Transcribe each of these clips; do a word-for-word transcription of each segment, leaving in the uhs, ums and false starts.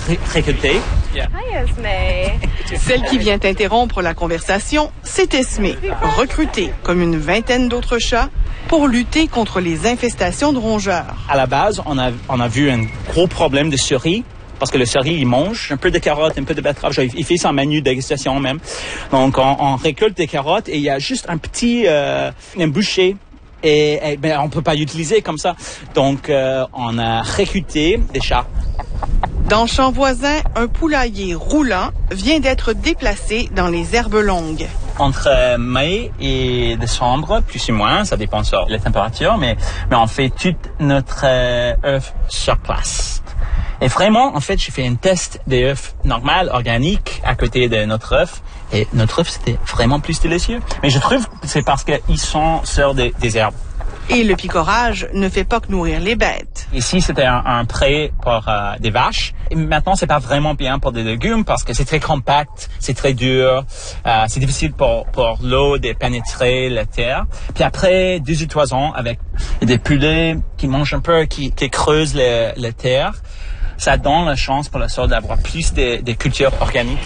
ré- récolter. Yeah. Hi, Esme. Celle qui vient interrompre la conversation, c'est Esme, recrutée comme une vingtaine d'autres chats pour lutter contre les infestations de rongeurs. À la base, on a, on a vu un gros problème de souris. Parce que le souris, il mange un peu de carottes, un peu de betterave. Il fait son menu de dégustation même. Donc, on, on récolte des carottes et il y a juste un petit, euh, un boucher. Et, et ben, on peut pas l'utiliser comme ça. Donc, euh, on a recruté des chats. Dans le champ voisin, un poulailler roulant vient d'être déplacé dans les herbes longues. Entre mai et décembre, plus ou moins, ça dépend sur la température, mais, mais on fait tout notre euh, œuf sur place. Et vraiment, en fait, j'ai fait un test des œufs normaux, organiques, à côté de notre œuf. Et notre œuf, c'était vraiment plus délicieux. Mais je trouve que c'est parce qu'ils sont sur des, des herbes. Et le picorage ne fait pas que nourrir les bêtes. Ici, c'était un, un pré pour euh, des vaches. Et maintenant, c'est pas vraiment bien pour des légumes parce que c'est très compact, c'est très dur, euh, c'est difficile pour, pour l'eau de pénétrer la terre. Puis après, deux ou trois ans, avec des poulets qui mangent un peu, qui, qui creusent le, la terre, ça donne la chance pour le sol d'avoir plus de, de cultures organiques.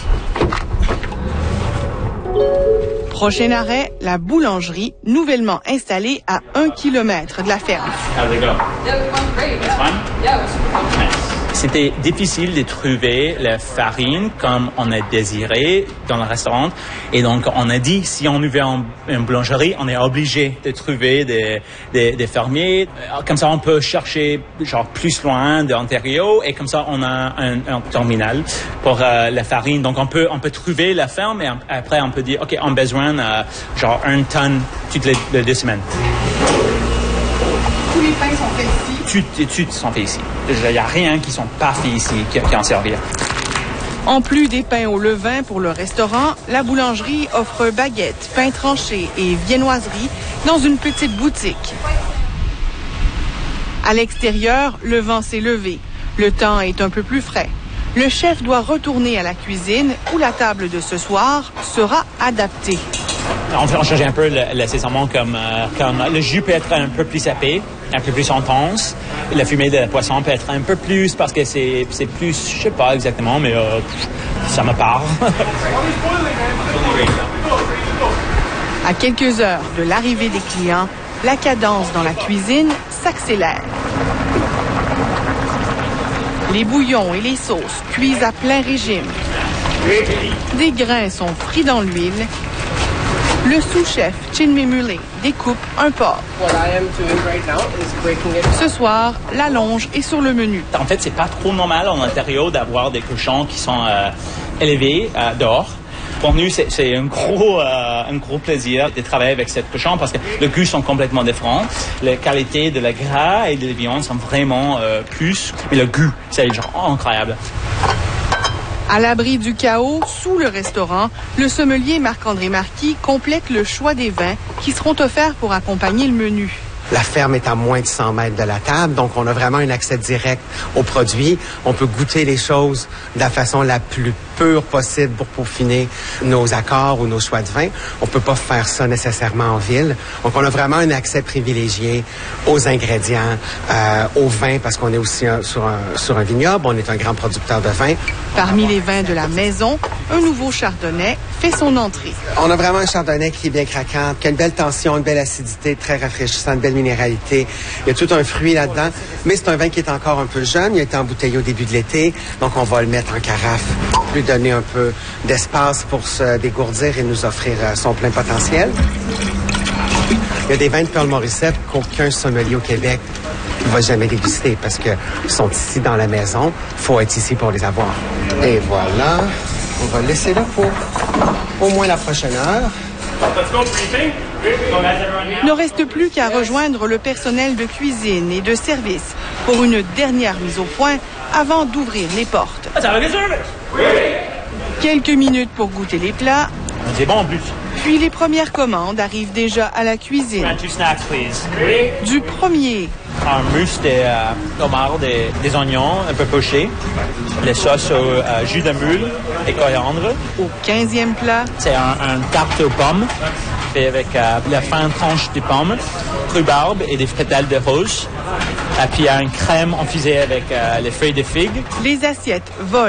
Prochain arrêt, la boulangerie, nouvellement installée à un kilomètre de la ferme. How's it go? Yeah, it was great. It's fun? Yeah, it was super fun. Nice. C'était difficile de trouver la farine comme on a désiré dans le restaurant. Et donc, on a dit, si on ouvre une, une boulangerie, on est obligé de trouver des, des, des fermiers. Comme ça, on peut chercher genre plus loin de l'Ontario et comme ça, on a un, un terminal pour euh, la farine. Donc, on peut, on peut trouver la ferme et après, on peut dire, OK, on a besoin de euh, genre une tonne toutes les, les deux semaines. Tous les pains sont faits ici. Toutes les études sont faites ici. Il n'y a rien qui ne sont pas faits ici qui, qui en servir. En plus des pains au levain pour le restaurant, la boulangerie offre baguettes, pains tranchés et viennoiseries dans une petite boutique. À l'extérieur, le vent s'est levé. Le temps est un peu plus frais. Le chef doit retourner à la cuisine où la table de ce soir sera adaptée. On fait changer un peu l'assaisonnement comme, euh, comme le jus peut être un peu plus épais, un peu plus intense. La fumée de poisson peut être un peu plus parce que c'est, c'est plus, je sais pas exactement, mais euh, ça me parle. À quelques heures de l'arrivée des clients, la cadence dans la cuisine s'accélère. Les bouillons et les sauces cuisent à plein régime. Des grains sont frits dans l'huile. Le sous-chef, Chinmay Muley, découpe un porc. Ce soir, la longe est sur le menu. En fait, c'est pas trop normal en Ontario d'avoir des cochons qui sont euh, élevés euh, dehors. Pour nous, c'est, c'est un gros, euh, un gros plaisir de travailler avec cette cochon parce que les goûts sont complètement différents. La qualité de la gras et de la viande sont vraiment euh, plus. Mais le goût, c'est genre incroyable. À l'abri du chaos, sous le restaurant, le sommelier Marc-André Marquis complète le choix des vins qui seront offerts pour accompagner le menu. La ferme est à moins de cent mètres de la table, donc on a vraiment un accès direct aux produits. On peut goûter les choses de la façon la plus pure possible pour peaufiner nos accords ou nos choix de vin. On peut pas faire ça nécessairement en ville. Donc on a vraiment un accès privilégié aux ingrédients, euh, au vin, parce qu'on est aussi un, sur, un, sur un vignoble. On est un grand producteur de vin. Parmi les vins de la maison, un nouveau chardonnay fait son entrée. On a vraiment un chardonnay qui est bien craquant, qui a une belle tension, une belle acidité, très rafraîchissante, une belle minéralité. Il y a tout un fruit là-dedans, mais c'est un vin qui est encore un peu jeune. Il a été embouteillé au début de l'été, donc on va le mettre en carafe, lui donner un peu d'espace pour se dégourdir et nous offrir son plein potentiel. Il y a des vins de Pearl Morissette qu'aucun sommelier au Québec ne va jamais déguster parce qu'ils sont ici dans la maison. Il faut être ici pour les avoir. Et voilà, on va le laisser là pour au moins la prochaine heure. Il ne reste plus qu'à rejoindre le personnel de cuisine et de service pour une dernière mise au point avant d'ouvrir les portes. Quelques minutes pour goûter les plats. C'est bon en plus. Puis les premières commandes arrivent déjà à la cuisine. Two snacks, please. Du premier Un mousse de euh, homard, des, des oignons un peu pochés, les sauces au euh, jus de mule et coriandre. au quinzième plat, C'est un, un tarte aux pommes fait avec euh, la fin tranche de pommes, rhubarbe et des pétales de rose. Et puis une crème infusée avec euh, les feuilles de figue. les assiettes volent.